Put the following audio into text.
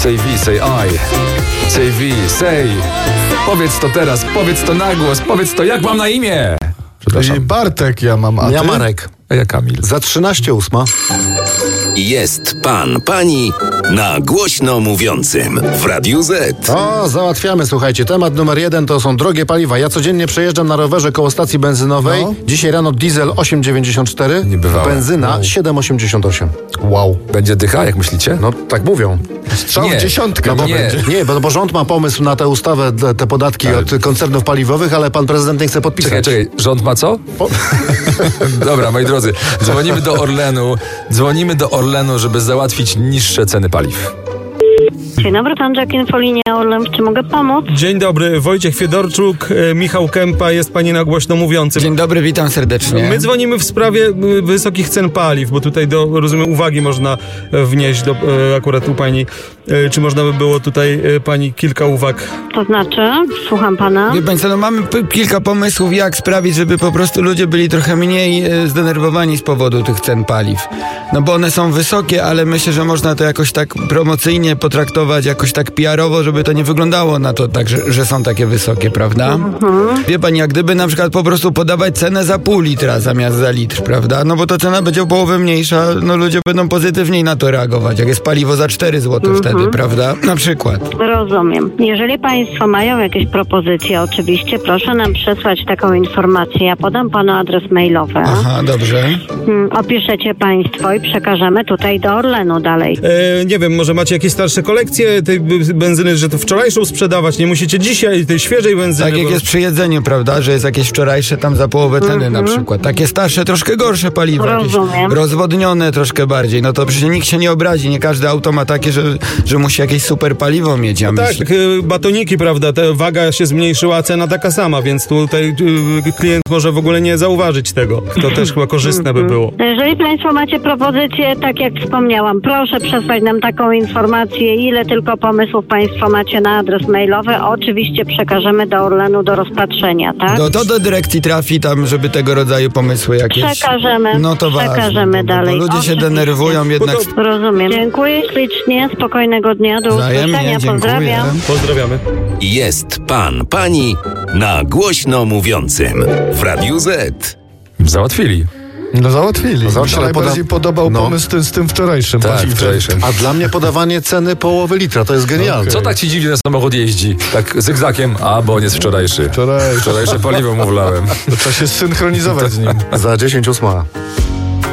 Say V, say I. Say V, say. Powiedz to teraz, powiedz to na głos, powiedz to, jak mam na imię. Przepraszam. Bartek ja mam, a ty? Ja Marek. A ja Kamil. Za 13:08. Jest pan, pani na głośno mówiącym w Radiu Z. O, załatwiamy, słuchajcie. Temat numer 1 to są drogie paliwa. Ja codziennie przejeżdżam na rowerze koło stacji benzynowej. No. Dzisiaj rano diesel 8,94. Niebywałe. Benzyna 7,88. Wow. Będzie dycha, jak myślicie? No, tak mówią. Strzał Nie. w dziesiątkę No to nie. będzie. Nie, bo rząd ma pomysł na tę ustawę, te podatki Ale- od koncernów paliwowych, ale pan prezydent nie chce podpisać. Czekaj, rząd ma co? Dobra, moi drodzy, dzwonimy do Orlenu, żeby załatwić niższe ceny paliw. Dzień dobry, pan Jack, Infolinia Orlen, czy mogę pomóc? Dzień dobry, Wojciech Fiedorczuk, Michał Kępa, jest pani na głośno mówiącym. Dzień dobry, witam serdecznie. My dzwonimy w sprawie wysokich cen paliw, bo tutaj rozumiem, uwagi można wnieść akurat u pani. Czy można by było tutaj pani kilka uwag? To znaczy, słucham pana. Wie państwo, no mamy kilka pomysłów, jak sprawić, żeby po prostu ludzie byli trochę mniej zdenerwowani z powodu tych cen paliw. No bo one są wysokie, ale myślę, że można to jakoś tak promocyjnie potraktować, jakoś tak PR-owo, żeby to nie wyglądało na to tak, że są takie wysokie, prawda? Wie pani, jak gdyby na przykład po prostu podawać cenę za pół litra zamiast za litr, prawda? No bo to cena będzie o połowę mniejsza, no ludzie będą pozytywniej na to reagować, jak jest paliwo za 4 zł wtedy, prawda? Na przykład. Rozumiem. Jeżeli państwo mają jakieś propozycje, oczywiście proszę nam przesłać taką informację. Ja podam panu adres mailowy. Aha, dobrze. Opiszecie państwo i przekażemy tutaj do Orlenu dalej. Nie wiem, może macie jakieś starsze kolekcje tej benzyny, że to wczorajszą sprzedawać, nie musicie dzisiaj tej świeżej benzyny. Tak jak jest przy jedzeniu, prawda, że jest jakieś wczorajsze tam za połowę ceny na przykład. Takie starsze, troszkę gorsze paliwo, jakieś Rozumiem. rozwodnione troszkę bardziej. No to przecież nikt się nie obrazi, nie każde auto ma takie, że musi jakieś super paliwo mieć, ja Tak, myślę. batoniki, prawda, ta waga się zmniejszyła, a cena taka sama, więc tutaj klient może w ogóle nie zauważyć tego. To też chyba korzystne by było. Jeżeli państwo macie propozycje, tak jak wspomniałam, proszę przesłać nam taką informację, ile tylko pomysłów państwo macie na adres mailowy. Oczywiście przekażemy do Orlenu do rozpatrzenia, tak? To do dyrekcji trafi tam, żeby tego rodzaju pomysły jakieś... Przekażemy. No to Przekażemy ważne, dalej. bo ludzie się Oczywiście. denerwują jednak... Rozumiem. Dziękuję ślicznie, spokojnego dnia, do Wzajemnie, usłyszenia, dziękuję. pozdrawiam. Pozdrawiamy. Jest pan, pani na głośno mówiącym w Radiu Z. Załatwili. No załatwili. Mi się ale najbardziej podobał pomysł z tym wczorajszym. Tak, paliwem. wczorajszym. A dla mnie podawanie ceny połowy litra, to jest genialne. Co tak ci dziwnie na samochód jeździ? Tak zygzakiem, bo on jest wczorajszy. Wczorajszy. Wczorajsze paliwo mu wlałem. To trzeba się zsynchronizować z nim. Za 10:08.